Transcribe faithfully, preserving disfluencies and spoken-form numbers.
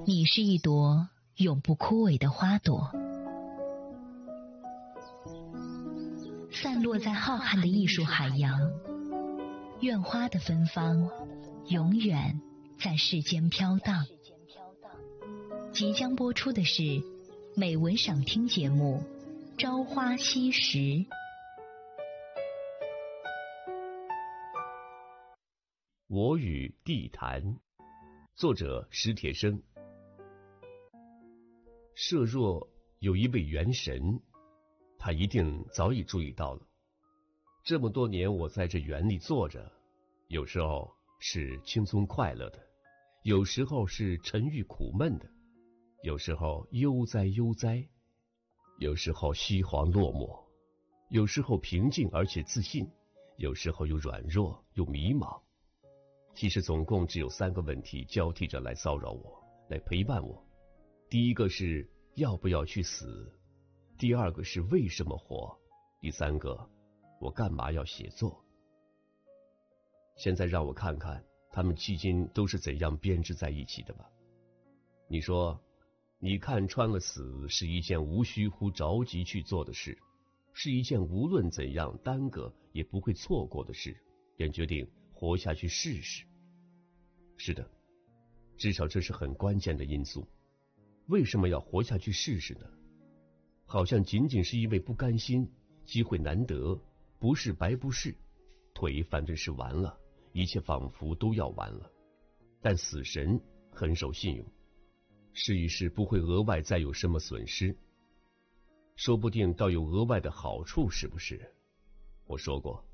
你是一朵永不枯萎的花朵，散落在浩瀚的艺术海洋。愿花的芬芳永远在世间飘荡。即将播出的是美文赏听节目《朝花夕拾》。 我与地坛，作者史铁生。设若有一位元神，他一定早已注意到了。这么多年我在这园里坐着，有时候是轻松快乐的，有时候是沉郁苦闷的，有时候悠哉悠哉，有时候虚惶落寞，有时候平静而且自信，有时候又软弱又迷茫。其实总共只有三个问题交替着来骚扰我，来陪伴我。第一个是要不要去死，第二个是为什么活，第三个我干嘛要写作。现在让我看看他们迄今都是怎样编织在一起的吧。你说你看穿了死是一件无需乎着急去做的事，是一件无论怎样耽搁也不会错过的事，便决定活下去试试。是的，至少这是很关键的因素。为什么要活下去试试呢？好像仅仅是因为不甘心，机会难得，不是白不是，腿反正是完了，一切仿佛都要完了。但死神很守信用，试一试不会额外再有什么损失，说不定倒有额外的好处，是不是？我说过，